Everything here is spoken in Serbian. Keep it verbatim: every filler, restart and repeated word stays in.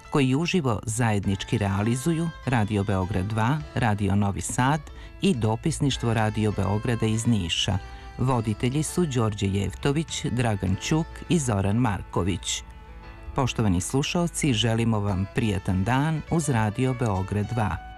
koji uživo zajednički realizuju Radio Beograd dva, Radio Novi Sad i dopisništvo Radio Beograda iz Niša. Voditelji su Đorđe Jevtović, Dragan Ćuk i Zoran Marković. Poštovani slušaoci, želimo vam prijatan dan uz Radio Beograd dva.